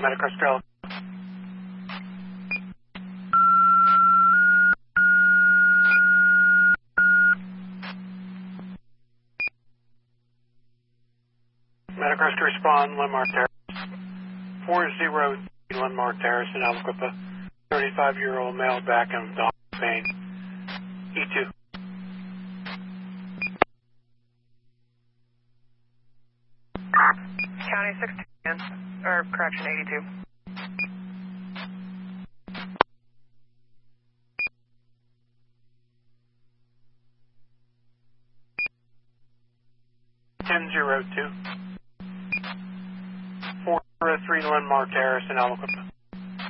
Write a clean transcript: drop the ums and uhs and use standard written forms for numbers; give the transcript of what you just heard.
Medicare Trail. Medicare to respond, Landmark Terrace. 403 Landmark Terrace in Aliquippa. 35-year-old male back in abdominal pain. E2. County 16, or correction, 82. Ten 02. 403 Landmark Terrace in Aliquippa.